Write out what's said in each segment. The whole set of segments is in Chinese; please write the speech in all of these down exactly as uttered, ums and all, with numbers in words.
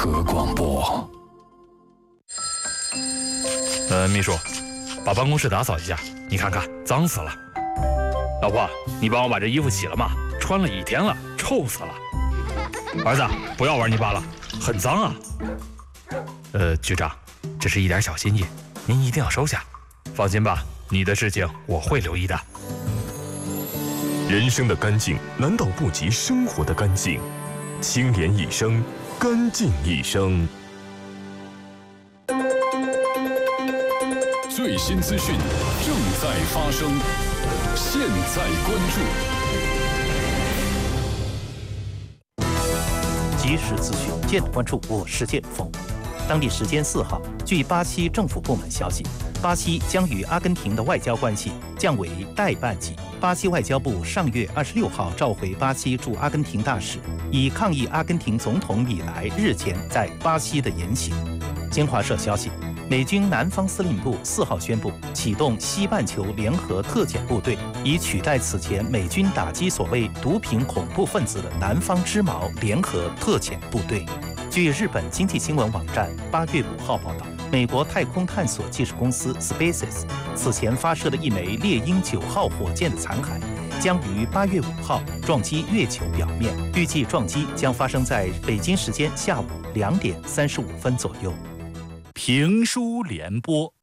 河广播。 呃，秘书，把办公室打扫一下，你看看，脏死了。老婆，你帮我把这衣服洗了吗？穿了一天了，臭死了。儿子，不要玩泥巴了，很脏啊。呃，局长，这是一点小心意，您一定要收下。放心吧，你的事情我会留意的。 人生的干净难道不及生活的干净？清廉一生，干净一生。 最新资讯正在发生，现在关注。 即时资讯，见关注，我是剑锋。当地时间四号，据巴西政府部门消息，巴西将与阿根廷的外交关系降为代办级。巴西外交部上月二十六号召回巴西驻阿根廷大使，以抗议阿根廷总统米莱日前在巴西的言行。新华社消息，美军南方司令部四号宣布启动西半球联合特遣部队，以取代此前美军打击所谓毒品恐怖分子的南方之矛联合特遣部队。据日本经济新闻网站八月五号报道，美国太空探索技术公司 SpaceX 此前发射的一枚猎鹰九号火箭的残骸，将于八月五号撞击月球表面，预计撞击将发生在北京时间下午两点三十五分左右。 评书联播。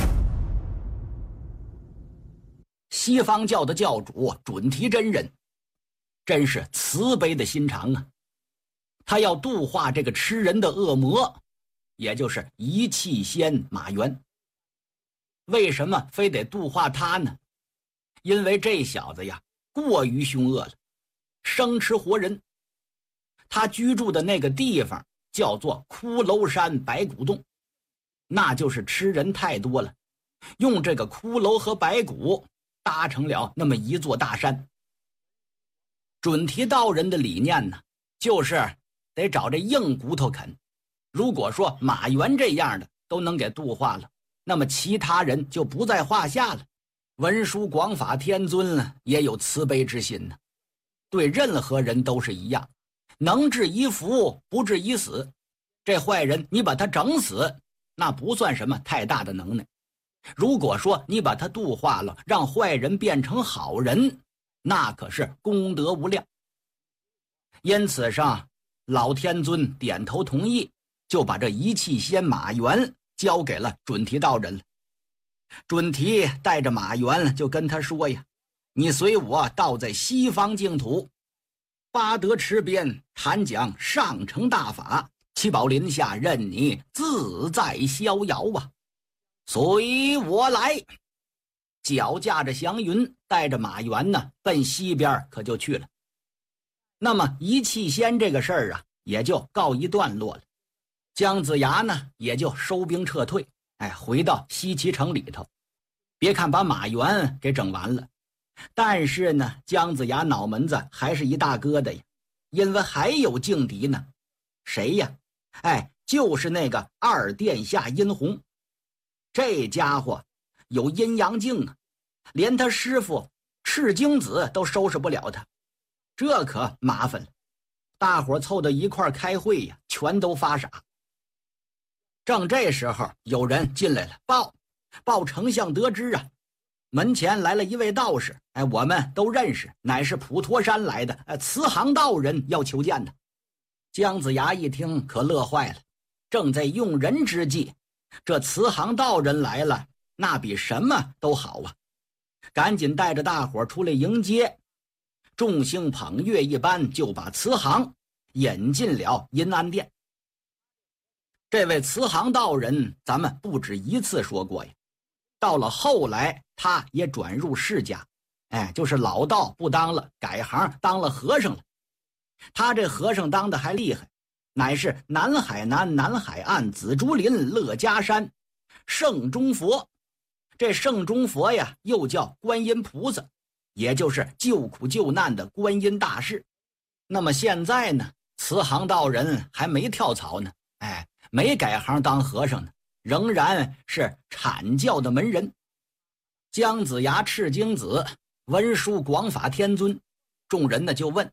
西方教的教主准提真人，真是慈悲的心肠啊！他要度化这个吃人的恶魔，也就是一气仙马元。为什么非得度化他呢？因为这小子呀，过于凶恶了，生吃活人。他居住的那个地方叫做骷髅山白骨洞，那就是吃人太多了，用这个骷髅和白骨搭成了那么一座大山。准提道人的理念呢，就是得找这硬骨头啃。如果说马元这样的都能给度化了，那么其他人就不在话下了。文殊广法天尊呢，也有慈悲之心呢，对任何人都是一样，能治一福，不治一死。这坏人你把他整死，那不算什么太大的能耐。如果说你把他度化了，让坏人变成好人，那可是功德无量。因此上，老天尊点头同意，就把这一气仙马元交给了准提道人了。准提带着马元就跟他说呀，你随我到在西方净土，巴德池边谈讲上乘大法，七宝林下任你自在逍遥啊，随我来。脚驾着祥云，带着马元呢，奔西边可就去了。那么一气仙这个事儿啊，也就告一段落了。姜子牙呢，也就收兵撤退，哎，回到西岐城里头。别看把马元给整完了，但是呢，姜子牙脑门子还是一大疙瘩呀，因为还有劲敌呢。谁呀？哎，就是那个二殿下殷红。这家伙有阴阳镜啊，连他师傅赤精子都收拾不了他，这可麻烦了。大伙凑到一块开会呀，全都发傻。正这时候，有人进来了，报报丞相得知啊，门前来了一位道士，哎，我们都认识，乃是普陀山来的，哎，慈航道人要求见他。姜子牙一听可乐坏了，正在用人之际，这慈航道人来了，那比什么都好啊！赶紧带着大伙出来迎接，众星捧月一般就把慈航引进了阴安殿。这位慈航道人咱们不止一次说过呀，到了后来他也转入释家，哎，就是老道不当了，改行当了和尚了。他这和尚当的还厉害，乃是南海南、南海岸、紫竹林、乐家山圣中佛。这圣中佛呀，又叫观音菩萨，也就是救苦救难的观音大士。那么现在呢，慈航道人还没跳槽呢，哎，没改行当和尚呢，仍然是阐教的门人。姜子牙、赤精子、文殊广法天尊，众人呢就问，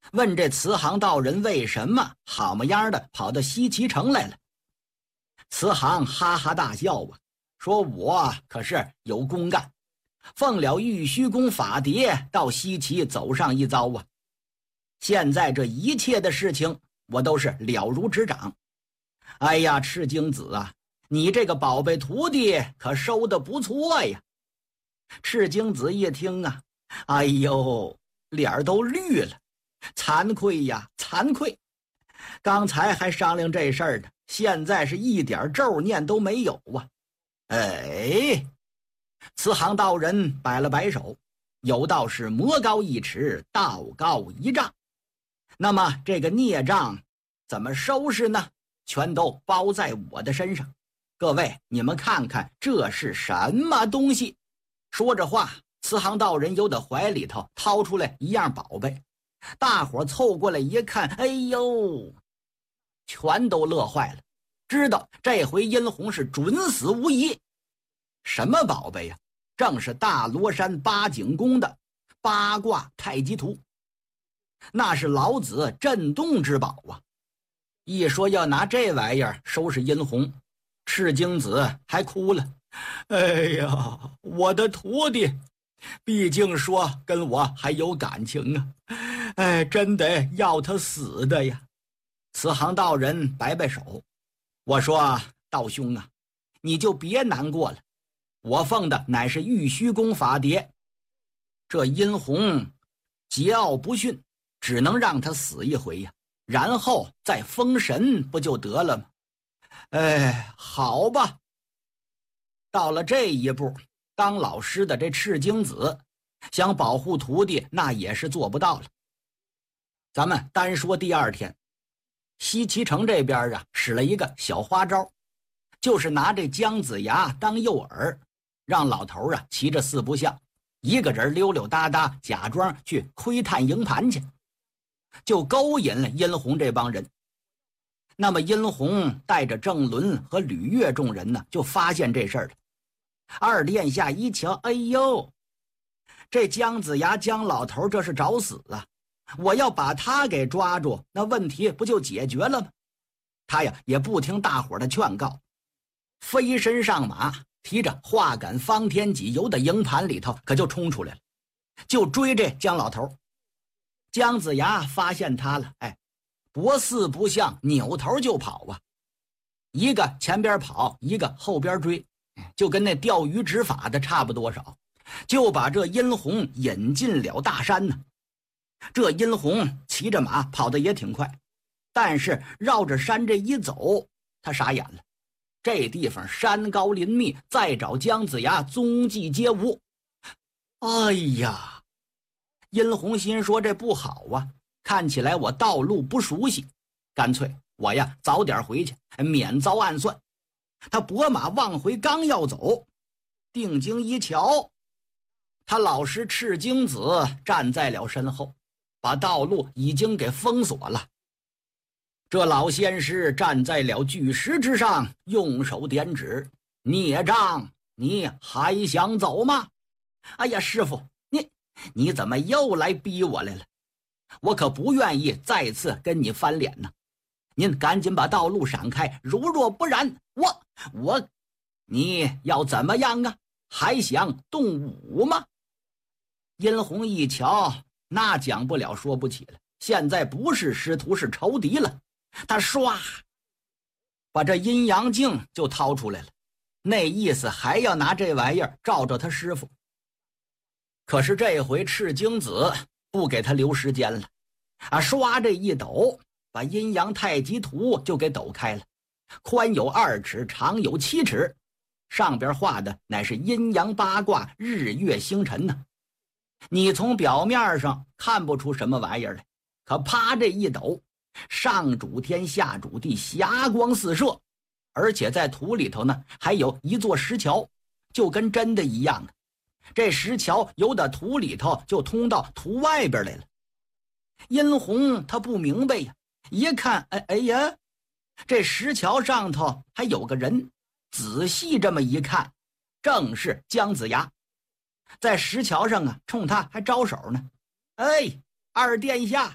问这慈航道人为什么好么样的跑到西岐城来了。慈航哈哈大笑啊，说我可是有公干，奉了玉虚宫法牒到西岐走上一遭啊。现在这一切的事情我都是了如指掌。哎呀，赤精子啊，你这个宝贝徒弟可收得不错呀。赤精子一听啊，哎呦，脸都绿了，惭愧呀，惭愧！刚才还商量这事儿呢，现在是一点咒念都没有啊！哎，慈航道人摆了摆手，有道是魔高一尺，道高一丈。那么这个孽障怎么收拾呢？全都包在我的身上。各位，你们看看这是什么东西？说着话，慈航道人由得怀里头掏出来一样宝贝，大伙凑过来一看，哎呦，全都乐坏了，知道这回殷红是准死无疑。什么宝贝呀？正是大罗山八景宫的八卦太极图，那是老子镇洞之宝啊！一说要拿这玩意儿收拾殷红，赤精子还哭了。哎呀，我的徒弟，毕竟说跟我还有感情啊，哎，真得要他死的呀。慈航道人摆摆手，我说道兄啊，你就别难过了，我奉的乃是玉虚宫法牒，这殷红桀骜不驯，只能让他死一回呀，然后再封神不就得了吗？哎，好吧。到了这一步，当老师的这赤精子想保护徒弟，那也是做不到了。咱们单说第二天，西岐城这边啊使了一个小花招，就是拿这姜子牙当诱饵，让老头啊骑着四不像，一个人溜溜达达，假装去窥探营盘去，就勾引了殷红这帮人。那么殷红带着郑伦和吕岳众人呢，就发现这事儿了。二殿下一瞧，哎呦，这姜子牙姜老头这是找死啊！我要把他给抓住，那问题不就解决了吗？他呀也不听大伙的劝告，飞身上马，提着画杆方天戟由的营盘里头可就冲出来了，就追这姜老头。姜子牙发现他了，哎，不四不像，扭头就跑啊，一个前边跑，一个后边追，就跟那钓鱼执法的差不多少，就把这殷红引进了大山呢。这殷红骑着马跑得也挺快，但是绕着山这一走，他傻眼了，这地方山高林密，再找姜子牙踪迹皆无。哎呀，殷红心说这不好啊，看起来我道路不熟悉，干脆我呀早点回去，免遭暗算。他拨马往回，刚要走，定睛一瞧，他老师赤精子站在了身后，把道路已经给封锁了。这老仙师站在了巨石之上，用手点指：“孽障，你还想走吗？”哎呀，师傅，你你怎么又来逼我来了？我可不愿意再次跟你翻脸呢。您赶紧把道路闪开，如若不然，我我你要怎么样啊？还想动武吗？殷红一瞧，那讲不了说不起了，现在不是师徒是仇敌了。他唰把这阴阳镜就掏出来了，那意思还要拿这玩意儿照着他师傅。可是这回赤精子不给他留时间了啊，唰这一抖，把阴阳太极图就给抖开了，宽有二尺，长有七尺，上边画的乃是阴阳八卦、日月星辰呢。你从表面上看不出什么玩意儿来，可啪这一抖，上主天下主地，霞光四射，而且在图里头呢还有一座石桥，就跟真的一样啊。这石桥由的图里头就通到图外边来了。殷红他不明白呀，一看，哎哎呀，这石桥上头还有个人，仔细这么一看，正是姜子牙，在石桥上啊，冲他还招手呢。哎，二殿下，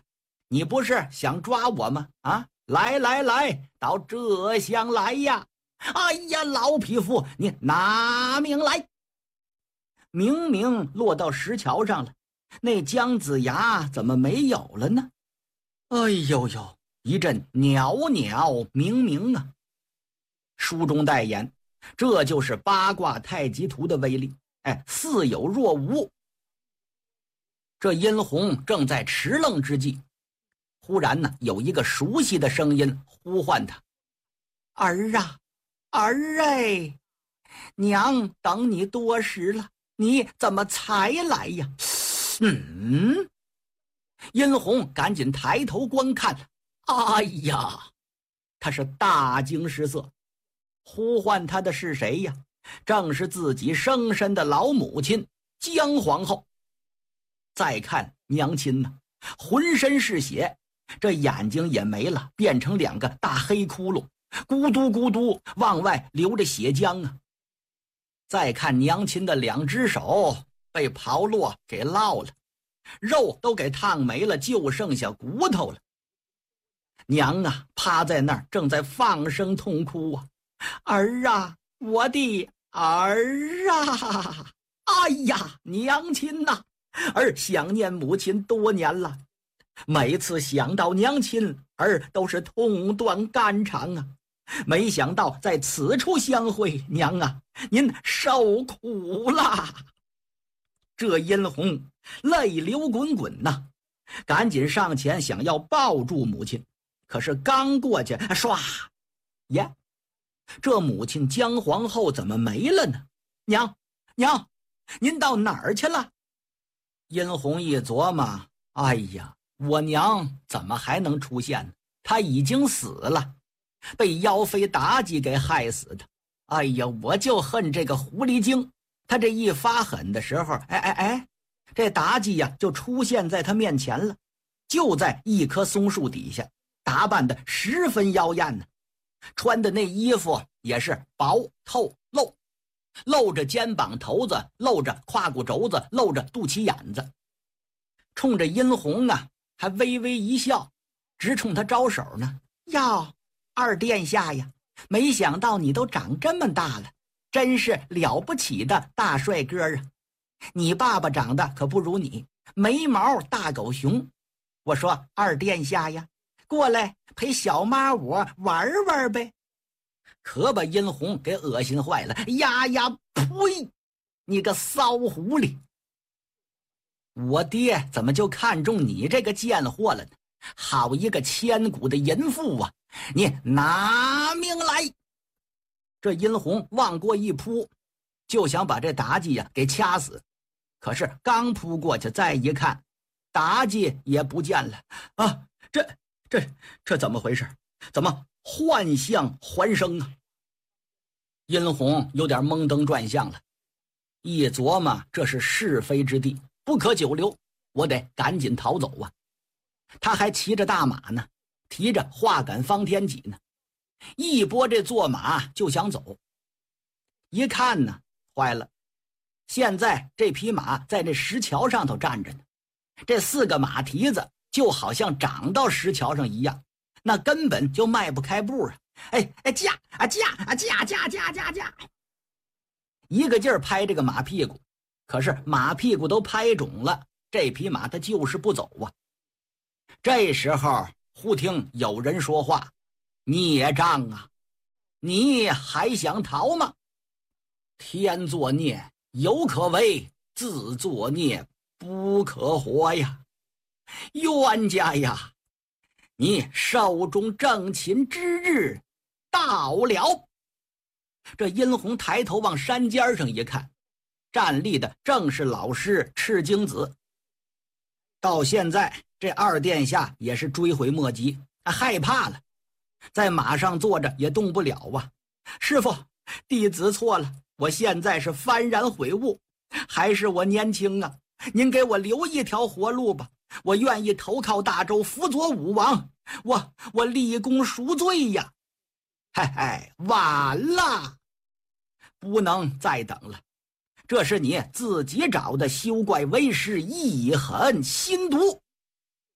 你不是想抓我吗？啊，来来来，到这厢来呀！哎呀，老匹夫，你拿命来！明明落到石桥上了，那姜子牙怎么没有了呢？哎呦呦，一阵袅袅鸣鸣啊！书中代言，这就是八卦太极图的威力，哎，似有若无。这殷红正在迟愣之际，忽然呢，有一个熟悉的声音呼唤他：“儿啊，儿哎，娘等你多时了，你怎么才来呀？”嗯，殷红赶紧抬头观看了，哎呀，他是大惊失色。呼唤他的是谁呀？正是自己生身的老母亲姜皇后。再看娘亲呢，浑身是血，这眼睛也没了，变成两个大黑窟窿，咕嘟咕嘟往外流着血浆啊。再看娘亲的两只手被刨落给烙了，肉都给烫没了，就剩下骨头了。娘啊，趴在那儿正在放声痛哭啊！儿啊，我的儿啊！哎呀，娘亲呐，儿想念母亲多年了，每次想到娘亲，儿都是痛断肝肠啊！没想到在此处相会，娘啊，您受苦了。这殷红泪流滚滚呐、啊，赶紧上前想要抱住母亲，可是刚过去，唰，耶！这母亲姜皇后怎么没了呢？娘，娘，您到哪儿去了？殷红一琢磨，哎呀，我娘怎么还能出现呢？她已经死了，被妖妃妲己给害死的。哎呀，我就恨这个狐狸精，她这一发狠的时候，哎哎哎，这妲己呀就出现在她面前了，就在一棵松树底下，打扮的十分妖艳呢。穿的那衣服也是薄透露，露着肩膀头子，露着胯骨轴子，露着肚脐眼子，冲着殷红啊还微微一笑，直冲他招手呢。哟，二殿下呀，没想到你都长这么大了，真是了不起的大帅哥啊！你爸爸长得可不如你，眉毛大狗熊。我说二殿下呀，过来陪小妈我玩玩呗，可把殷红给恶心坏了。呀呀，呸！你个骚狐狸！我爹怎么就看中你这个贱货了呢？好一个千古的淫妇啊！你拿命来！这殷红往过一扑，就想把这妲己呀给掐死，可是刚扑过去，再一看，妲己也不见了啊！这这这怎么回事？怎么幻象还生啊？殷红有点蒙登转向了，一琢磨这是是非之地，不可久留，我得赶紧逃走啊！他还骑着大马呢，提着画杆方天戟呢，一拨这坐马就想走。一看呢，坏了，现在这匹马在这石桥上头站着呢，这四个马蹄子就好像长到石桥上一样，那根本就迈不开步啊！哎哎，驾啊驾啊驾驾驾驾驾！一个劲儿拍这个马屁股，可是马屁股都拍肿了，这匹马它就是不走啊。这时候忽听有人说话：“孽障啊，你还想逃吗？天作孽犹可为，自作孽不可活呀！冤家呀，你寿终正寝之日到了。”这殷红抬头往山尖上一看，站立的正是老师赤精子。到现在这二殿下也是追悔莫及，害怕了，在马上坐着也动不了啊！师父，弟子错了，我现在是幡然悔悟，还是我年轻啊，您给我留一条活路吧，我愿意投靠大周，辅佐武王，我我立功赎罪呀！嘿嘿，晚了，不能再等了，这是你自己找的休怪为师，一狠心毒。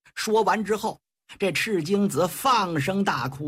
说完之后，这赤精子放声大哭。